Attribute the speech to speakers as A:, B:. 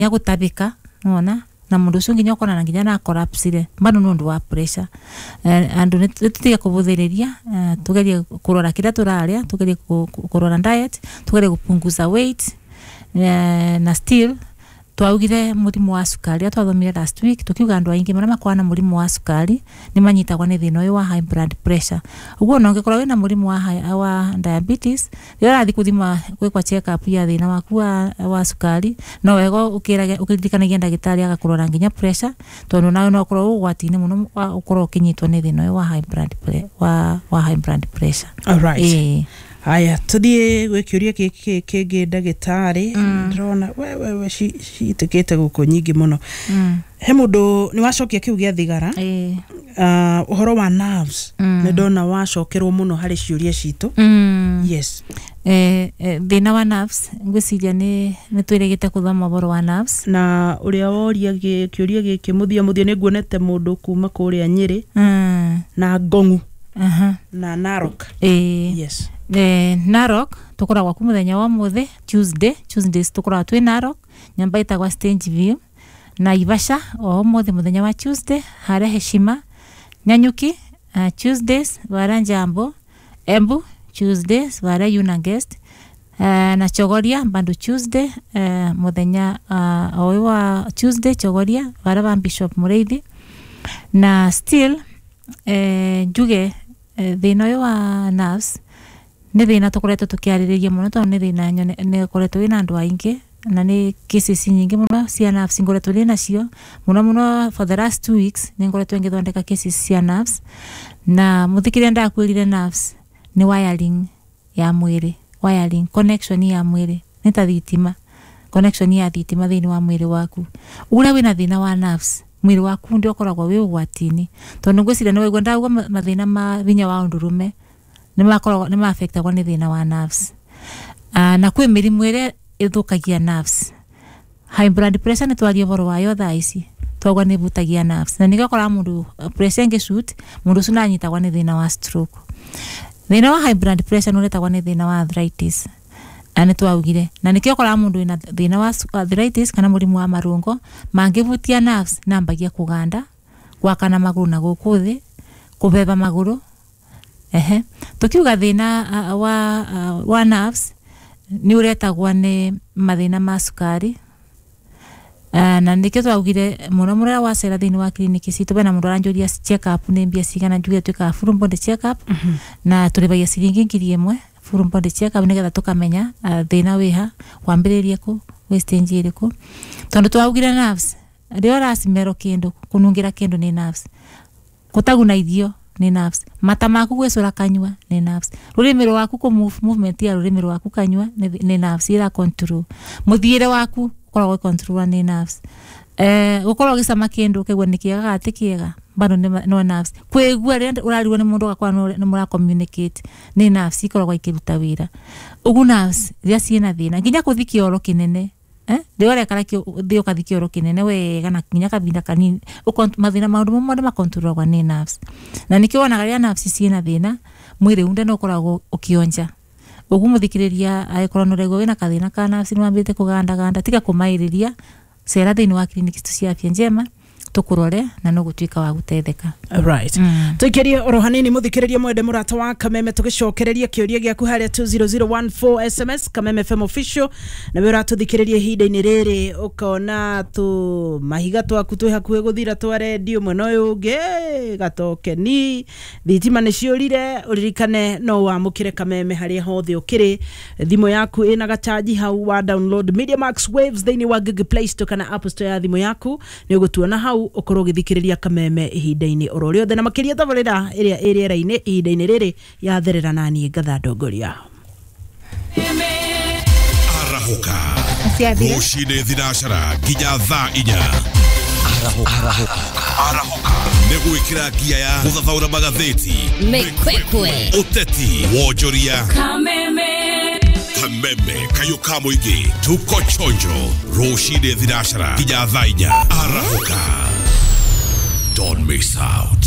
A: ya gutabika nona na mundu ucio nginya ukona na nginya na collapse bado nundu wa pressure andu nitutiga kubuthiriria tugerie kurora kira turaria tugerie kurora diet tugerie kupunguza weight na still twaugire murimu wa sukari atwathomire last week tukiuga andu aingi mara makwana murimu wa sukari ni manyitagwa ni thina uyu wa high blood pressure uguo no ngikora wina murimu wa diabetes rira rathi kuthima gwikwa check up ya thina waku wa sukari no wego ukirikanagia ndagitari agakurora nginya pressure tondu nawe no ukorwo ugwatine muno ukorwo kinyitwa ni thina uyu wa high blood pressure.
B: All right. Haya, tudie gwikiuria kege ndagitari ndrona we ciitikite guko nyingi muno. He mundu ni wacokia kiu gia thigara. Uhoro wa nerves ni ndona wacokerwo muno hari ciuria citu. Yes.
A: Thina wa nerves ngwiciria ni twiregete kuthoma uhoro wa nerves
B: na uria woria kiuria giki muthia ni nguonete mundu kuma kuria Nyeri na Ngongu na Narok. Yes. Narok tukoragwa ku muthenya wa muthi Tuesdays tukoragwa twi Narok nyamba itagwa Stage View na Ivasha o muthenya wa Tuesday hare Heshima Nyanyuki Tuesdays wara Njambo Embu Tuesdays wara Unagest na Chogoria bando Tuesday muthenya wa Tuesday Chogoria wara wa Bishop Mureithi na still juge thina uyu wa nerves ni thina tukoretwo tukiaririria muno tondu ni thina ni koretwo wina andu aingi na ni cases nyingi muno cia nerves ngoretwo ni nacio muno for the last 2 weeks ni ngoretwo ngithondeka cases cia nerves na muthikiria ndakwirire nerves ni wiring ya mwiri wiring connection ya mwiri ni ta thitima connection ya thitima thini wa mwiri waku ura wina thina wa nerves mwiri waku ndio koragwo wi ugwatini tondu ngwiciria ni wigwa ndagwa mathina ma vinya wa undurume ni ma affectagwa ni thina wa nerves na kwi mirimu ire ithukagia nerves high blood pressure ni twaria boro wayo thaici twagwa ni butagia nerves na nigakora mundu pressure ngishoot mundu ucio nanyitagwa ni thina wa stroke thina wa high blood pressure nuretagwa ni thina wa arthritis ani twaugire na nikio kora mundu ina thina wa arthritis kana murimu wa marungo mangibutia nerves nambagia kuganda gwakana maguru na gukuthi kubeba maguru tukiuga thina wa nerves ni uretagwa ni mathina ma sukari na nikio twaugire muno mura wa cera thini wa clinic citu bena mundu aranjuria check up ni mbia cigana njuge twika full body check up na turibagia ciringi ngiri 1 full body check up nigetha tukamenya thina wiha kwambiriria ku stage iriku tondu twaugire nerves rio rasimero kindu kunungira kindu ni nerves kutaguna irio ni nerves mata maku gwecura kanywa ni nerves rurimiro waku ku movement ya rurimiro waku kanywa ni nerves ira control muthiire waku koragwo control ni nerves ukorwo gisama kindu kegwa nikiaga atikiega bado no nerves kwegua urariwo ni mundu gakwa ni mura communicate ni nerves ikoragwo ikiruta wira ugu nerves ria ciena thina nginya kuthiki oro kinene Deore kala ki dio kadhiki oro kinene we gana kinya kabinda kanini mathina maundu mo ma control kwa ni nerves na nikiona garia nerves ciena thina mwire unde no koragwo ukionja ugumuthikiriria aikorwo no rego wina kathina ka nerves ni wambite kuganda tiga kumairiria cera thini wa clinic cia afya njema tukurore na no gutwika wa gutetheka. Right. Tukiria orohanini muthikiriria mwende murata wa Kameme tugicokereria kiuria giaku haria 20014 SMS Kameme FM official na wira tuthikiriria hinda-ini riri ukona tu mahiga twaku twi hakuhe guthira twa radio mwena uyu ungi gatoke ni thitima ni ciurire uririkane no wamukire Kameme haria hothe ukiri thimu yaku ina gachaji hau wa download Media Max Waves thini wa Google Play Store kana App Store ya thimu yaku ni ugutuona hau ukorwo githikiriria Kameme ihinda-ini oro riothe na makiria tabarira iria iriera-ini ihinda-ini riri ya therera nani ngatha ndongoria
C: arahuka rushine thirashara nginya thaa 4 arahuka negwikira gia ya guthathaura magatheti
D: mekwekwe
C: uteti wonjoria Kameme kayuka muingi tuko chonjo rushine thirashara nginya thaa 4 arahuka. Don't miss out.